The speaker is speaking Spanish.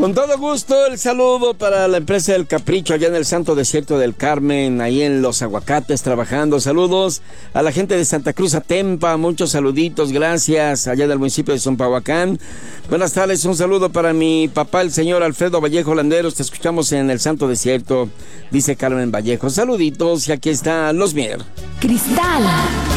Con todo gusto, el saludo para la empresa del Capricho allá en el Santo Desierto del Carmen, ahí en Los Aguacates trabajando. Saludos a la gente de Santa Cruz Atempa, muchos saluditos, gracias, allá del municipio de Zompahuacán. Buenas tardes, un saludo para mi papá, el señor Alfredo Vallejo Landeros, te escuchamos en el Santo Desierto, dice Carmen Vallejo. Saluditos, y aquí está Los Mier. Cristal